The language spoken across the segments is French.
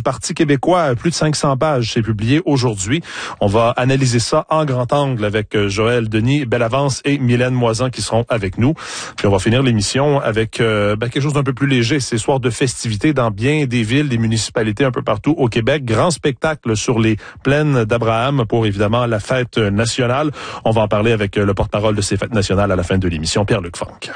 Parti québécois, plus de 500 pages, c'est publié aujourd'hui. On va analyser ça en grand angle avec Joël Denis Bellavance et Mylène Moisan qui seront avec nous. Puis on va finir l'émission avec quelque chose d'un peu plus léger. C'est soir de festivités dans bien des villes, des municipalités un peu partout au Québec. Grand spectacle sur les plaines d'Abraham pour évidemment la fête nationale. On va en parler avec le porte-parole de ces fêtes nationales à la fin de l'émission, Pierre-Luc Funk.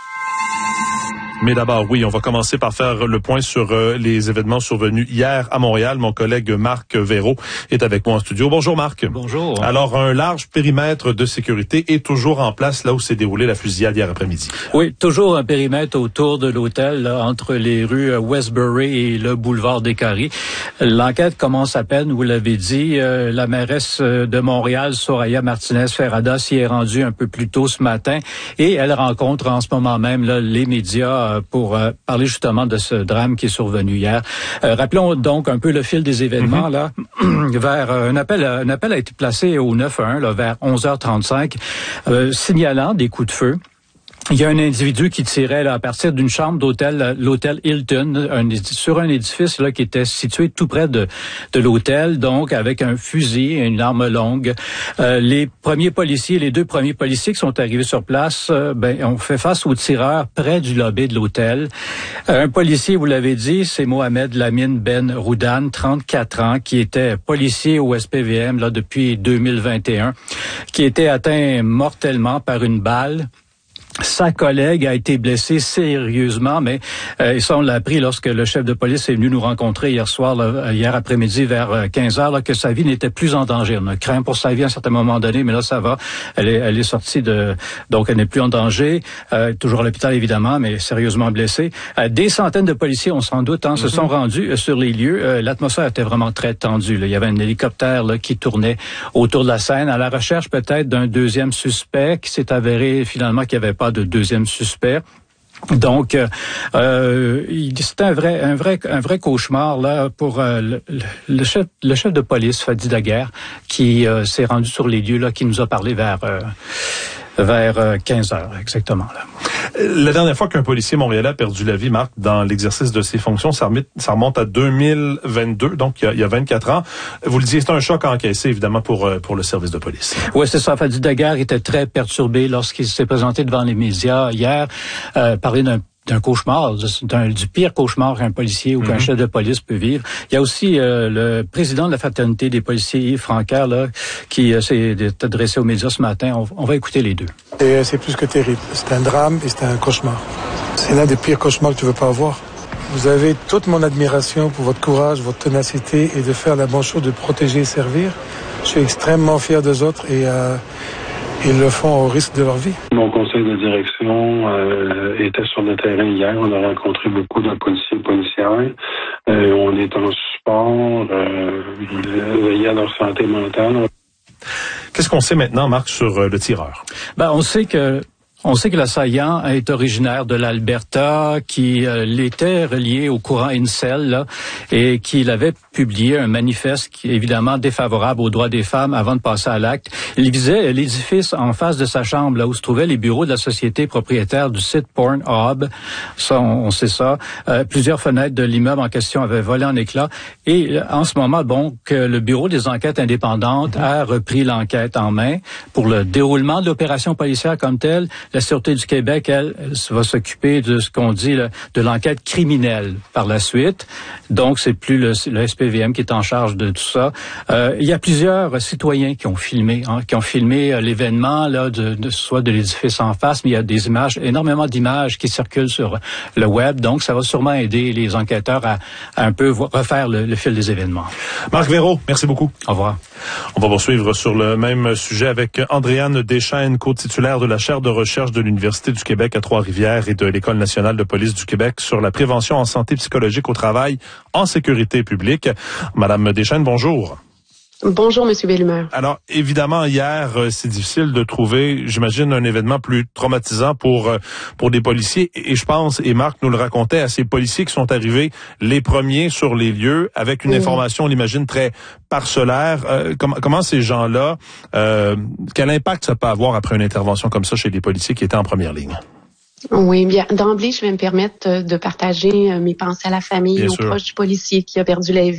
Mais d'abord, oui, on va commencer par faire le point sur les événements survenus hier à Montréal. Mon collègue Marc Véro est avec moi en studio. Bonjour Marc. Bonjour. Alors, un large périmètre de sécurité est toujours en place là où s'est déroulée la fusillade hier après-midi. Oui, toujours un périmètre autour de l'hôtel, là, entre les rues Westbury et le boulevard des Carrés. L'enquête commence à peine, vous l'avez dit. La mairesse de Montréal, Soraya Martinez-Ferrada, s'y est rendue un peu plus tôt ce matin et elle rencontre en ce moment même là, les médias pour parler justement de ce drame qui est survenu hier. Rappelons donc un peu le fil des événements là. Vers un appel a été placé au 911 là, vers 11h35 signalant des coups de feu. Il y a un individu qui tirait là, à partir d'une chambre d'hôtel, l'hôtel Hilton, sur un édifice là qui était situé tout près de l'hôtel, donc avec un fusil et une arme longue. Les deux premiers policiers qui sont arrivés sur place, ont fait face aux tireurs près du lobby de l'hôtel. Un policier, vous l'avez dit, c'est Mohamed Lamine Ben Roudan, 34 ans, qui était policier au SPVM là depuis 2021, qui était atteint mortellement par une balle. Sa collègue a été blessée sérieusement, mais ça on l'a appris lorsque le chef de police est venu nous rencontrer hier après-midi vers 15h, là, que sa vie n'était plus en danger. On a craint pour sa vie à un certain moment donné, mais là ça va. Elle est sortie donc elle n'est plus en danger. Toujours à l'hôpital évidemment, mais sérieusement blessée. Des centaines de policiers, on s'en doute, se sont rendus sur les lieux. L'atmosphère était vraiment très tendue. Là. Il y avait un hélicoptère là, qui tournait autour de la scène à la recherche peut-être d'un deuxième suspect qui s'est avéré finalement qu'il n'y avait pas de deuxième suspect. Donc, c'est un vrai cauchemar là pour le chef de police, Fadi Daguerre, qui s'est rendu sur les lieux là, qui nous a parlé vers 15 heures exactement là. La dernière fois qu'un policier montréalais a perdu la vie, Marc, dans l'exercice de ses fonctions, ça remonte à 2022, donc il y a 24 ans. Vous le disiez, c'est un choc à encaisser, évidemment, pour le service de police. Oui, c'est ça. Fadi Daguerre était très perturbé lorsqu'il s'est présenté devant les médias hier, parler d'un cauchemar, du pire cauchemar qu'un policier ou qu'un chef de police peut vivre. Il y a aussi le président de la fraternité des policiers, Yves Francaire, là, qui s'est adressé aux médias ce matin. On va écouter les deux. C'est plus que terrible. C'est un drame et c'est un cauchemar. C'est l'un des pires cauchemars que tu veux pas avoir. Vous avez toute mon admiration pour votre courage, votre ténacité et de faire la bonne chose, de protéger et servir. Je suis extrêmement fier des autres et ils le font au risque de leur vie. Mon conseil de direction était sur le terrain hier. On a rencontré beaucoup de policiers et policières. On est en support, veiller à leur santé mentale. Qu'est-ce qu'on sait maintenant, Marc, sur le tireur? On sait que l'assaillant est originaire de l'Alberta, qui l'était relié au courant incel là, et qu'il avait publié un manifeste qui est évidemment défavorable aux droits des femmes avant de passer à l'acte. Il visait l'édifice en face de sa chambre, là où se trouvaient les bureaux de la société propriétaire du site Pornhub. Ça, on sait ça. Plusieurs fenêtres de l'immeuble en question avaient volé en éclats. Et en ce moment, le Bureau des enquêtes indépendantes a repris l'enquête en main pour le déroulement de l'opération policière comme telle. La Sûreté du Québec, elle va s'occuper de ce qu'on dit de l'enquête criminelle par la suite. Donc, c'est plus le SPVM qui est en charge de tout ça. Il y a plusieurs citoyens qui ont filmé l'événement là, soit de l'édifice en face, mais il y a des images, énormément d'images qui circulent sur le web. Donc, ça va sûrement aider les enquêteurs à un peu refaire le fil des événements. Marc Véro, merci beaucoup. Au revoir. On va poursuivre sur le même sujet avec Andréane Deschênes, co-titulaire de la chaire de recherche de l'Université du Québec à Trois-Rivières et de l'École nationale de police du Québec sur la prévention en santé psychologique au travail en sécurité publique. Madame Deschênes, bonjour. Bonjour, Monsieur Bellumeur. Alors, évidemment, hier, c'est difficile de trouver, j'imagine, un événement plus traumatisant pour des policiers. Et je pense, et Marc nous le racontait, à ces policiers qui sont arrivés les premiers sur les lieux avec une information, on l'imagine, très parcellaire. Comment ces gens-là, quel impact ça peut avoir après une intervention comme ça chez des policiers qui étaient en première ligne? Oui, bien, d'emblée, je vais me permettre de partager mes pensées à la famille, aux proches du policier qui a perdu la vie.